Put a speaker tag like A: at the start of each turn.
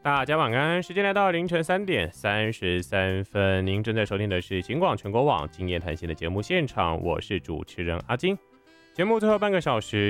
A: 大家晚安，时间来到凌晨3:33，您正在收听的是警广全国网今夜谈心的节目现场，我是主持人阿金。节目最后半个小时